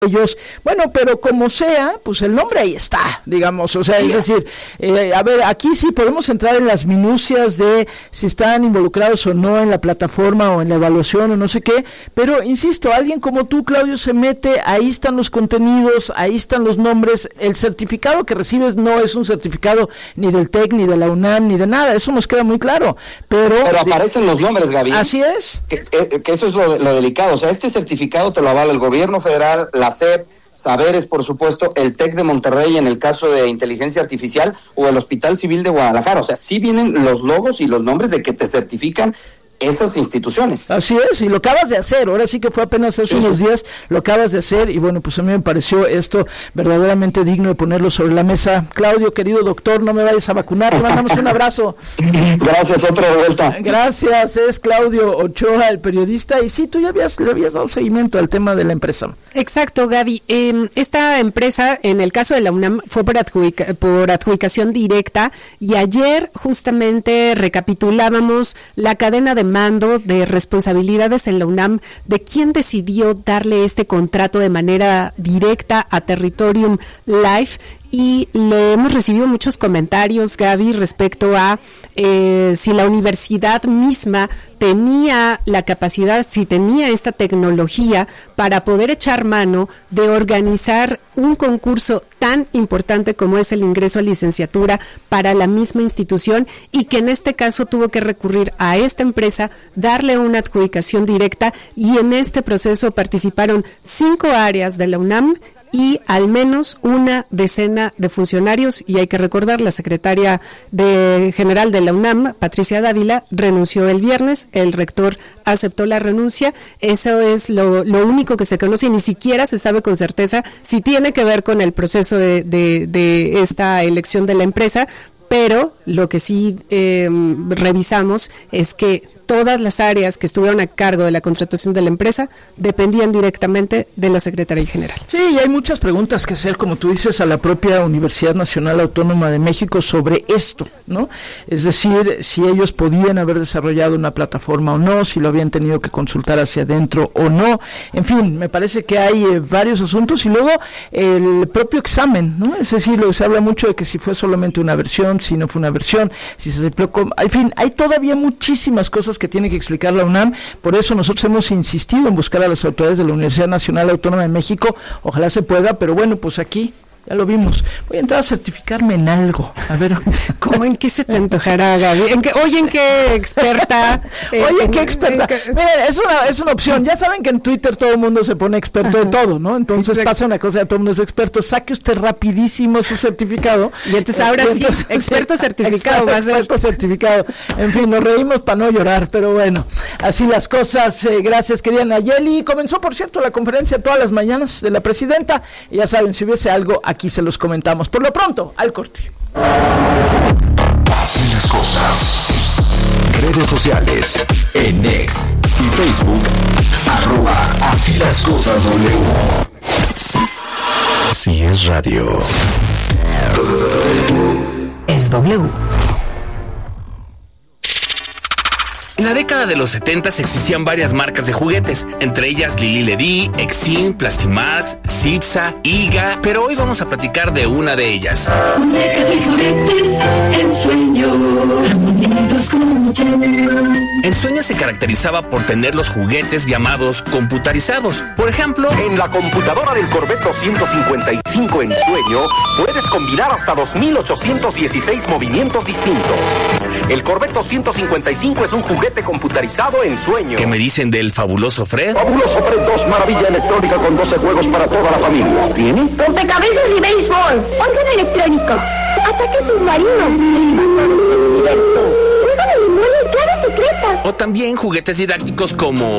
ellos, bueno, pero como sea, pues el nombre ahí está, digamos, o sea, es decir, a ver, aquí sí podemos entrar en las minucias de si están involucrados o no en la plataforma o en la evaluación o no sé qué, pero insisto, alguien como tú, Claudio, se mete, ahí están los contenidos, ahí están los nombres, el certificado que recibes no es un certificado ni del TEC, ni de la UNAM, ni de nada, eso nos queda muy claro, pero aparecen los nombres, Gaby. Así es. Que eso es lo delicado, o sea, este certificado te lo avala el gobierno federal, la SEP, Saberes, por supuesto, el TEC de Monterrey en el caso de inteligencia artificial o el Hospital Civil de Guadalajara. O sea, sí vienen los logos y los nombres de que te certifican esas instituciones. Así es, y lo acabas de hacer, ahora sí que fue apenas hace unos días, lo acabas de hacer, y bueno, pues a mí me pareció esto verdaderamente digno de ponerlo sobre la mesa. Claudio, querido doctor, no me vayas a vacunar, te mandamos un abrazo. Gracias, otra de vuelta. Gracias, es Claudio Ochoa, el periodista, y sí, tú ya le habías dado seguimiento al tema de la empresa. Exacto, Gaby, esta empresa, en el caso de la UNAM, fue por adjudicación directa, y ayer justamente recapitulábamos la cadena de mando de responsabilidades en la UNAM de quién decidió darle este contrato de manera directa a Territorium Life, y le hemos recibido muchos comentarios, Gaby, respecto a si la universidad misma tenía la capacidad, si tenía esta tecnología para poder echar mano de organizar un concurso tan importante como es el ingreso a licenciatura para la misma institución, y que en este caso tuvo que recurrir a esta empresa, darle una adjudicación directa, y en este proceso participaron 5 áreas de la UNAM y al menos una decena de funcionarios, y hay que recordar, la secretaria general de la UNAM, Patricia Dávila, renunció el viernes, el rector aceptó la renuncia, eso es lo único que se conoce, y ni siquiera se sabe con certeza si tiene que ver con el proceso de esta elección de la empresa, pero lo que sí revisamos es que todas las áreas que estuvieron a cargo de la contratación de la empresa dependían directamente de la Secretaría General. Sí, y hay muchas preguntas que hacer, como tú dices, a la propia Universidad Nacional Autónoma de México sobre esto, ¿no? Es decir, si ellos podían haber desarrollado una plataforma o no, si lo habían tenido que consultar hacia adentro o no, en fin, me parece que hay varios asuntos, y luego el propio examen, ¿no? Es decir, se habla mucho de que si fue solamente una versión, si no fue una versión, si se empleó en fin, hay todavía muchísimas cosas que tiene que explicar la UNAM, por eso nosotros hemos insistido en buscar a las autoridades de la Universidad Nacional Autónoma de México, ojalá se pueda, pero bueno, pues aquí ya lo vimos. Voy a entrar a certificarme en algo. A ver. ¿Cómo en qué se te antojará, Gaby? ¿En qué experta? ¿Qué experta? Miren, es una opción. Ya saben que en Twitter todo el mundo se pone experto de todo, ¿no? Entonces pasa una cosa, todo el mundo es experto. Saque usted rapidísimo su certificado. Y entonces ahora sí, experto certificado va a ser. Experto certificado. En fin, nos reímos para no llorar, pero bueno, así las cosas. Gracias, querida Nayeli. Comenzó, por cierto, la conferencia todas las mañanas de la presidenta. Y ya saben, si hubiese algo, aquí se los comentamos. Por lo pronto, al corte. Así las cosas. Redes sociales en X y Facebook @Así las cosas W. Así es radio. Es W. En la década de los 70 existían varias marcas de juguetes, entre ellas Lili Ledy, Exim, Plastimax, Cipsa, Iga, pero hoy vamos a platicar de una de ellas. Ensueño se caracterizaba por tener los juguetes llamados computarizados. Por ejemplo, en la computadora del Corvette 255 Ensueño puedes combinar hasta 2.816 movimientos distintos. El Corvette 255 es un juguete computarizado Ensueño. ¿Qué me dicen del fabuloso Fred? Fabuloso Fred 2, maravilla electrónica con 12 juegos para toda la familia. ¿Tiene? Rompecabezas y béisbol, órgano electrónico, ataque submarino, invasores del universo, juego de memoria y clave secreta. O también juguetes didácticos como